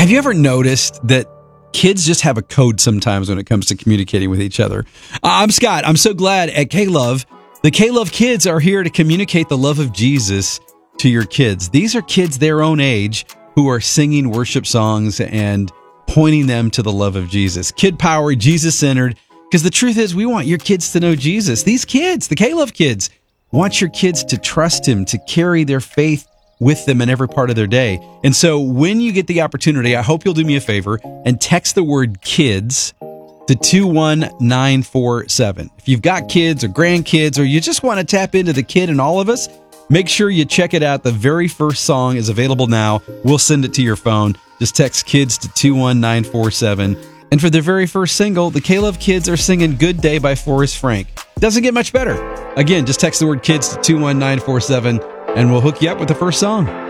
Have you ever noticed that kids just have a code sometimes when it comes to communicating with each other? I'm Scott. I'm so glad at K-Love, the K-Love kids are here to communicate the love of Jesus to your kids. These are kids their own age who are singing worship songs and pointing them to the love of Jesus. Kid power, Jesus-centered, because the truth is we want your kids to know Jesus. These kids, the K-Love kids, want your kids to trust him, to carry their faith with them in every part of their day. And so when you get the opportunity, I hope you'll do me a favor and text the word kids to 21947. If you've got kids or grandkids, or you just want to tap into the kid in all of us, make sure you check it out. The very first song is available now. We'll send it to your phone. Just text kids to 21947. And for their very first single, the K-Love kids are singing Good Day by Forrest Frank. Doesn't get much better. Again, just text the word kids to 21947. And we'll hook you up with the first song.